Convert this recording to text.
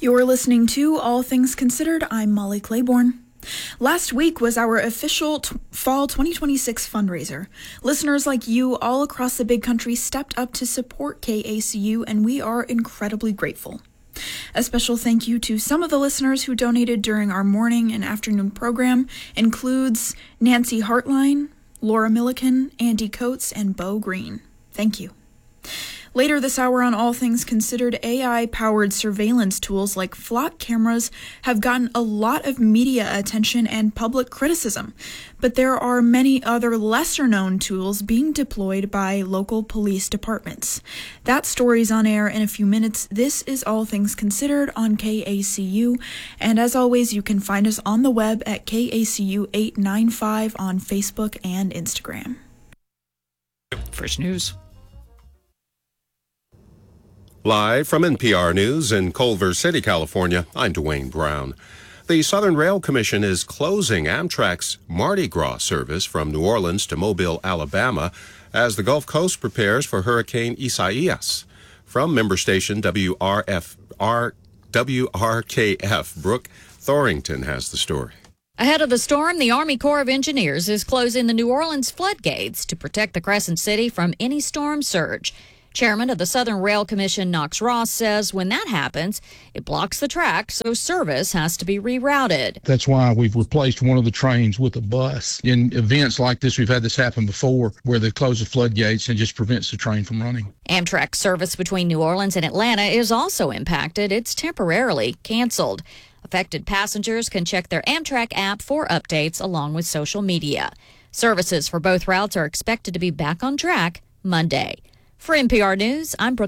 You're listening to All Things Considered. I'm Molly Claiborne. Last week was our official Fall 2026 fundraiser. Listeners like you all across the big country stepped up to support KACU, and we are incredibly grateful. A special thank you to some of the listeners who donated during our morning and afternoon program includes Nancy Hartline, Laura Milliken, Andy Coates, and Bo Green. Thank you. Later this hour on All Things Considered, AI-powered surveillance tools like flock cameras have gotten a lot of media attention and public criticism, but there are many other lesser-known tools being deployed by local police departments. That story's on air in a few minutes. This is All Things Considered on KACU, and as always, you can find us on the web at KACU895 on Facebook and Instagram. First News. Live from NPR News in Culver City, California, I'm Dwayne Brown. The Southern Rail Commission is closing Amtrak's Mardi Gras service from New Orleans to Mobile, Alabama, as the Gulf Coast prepares for Hurricane Isaias. From member station WRKF, Brooke Thorington has the story. Ahead of the storm, the Army Corps of Engineers is closing the New Orleans floodgates to protect the Crescent City from any storm surge. Chairman of the Southern Rail Commission, Knox Ross, says when that happens, it blocks the track, so service has to be rerouted. That's why we've replaced one of the trains with a bus. In events like this, we've had this happen before, where they close the floodgates and just prevents the train from running. Amtrak service between New Orleans and Atlanta is also impacted. It's temporarily canceled. Affected passengers can check their Amtrak app for updates along with social media. Services for both routes are expected to be back on track Monday. For NPR News, I'm Brooke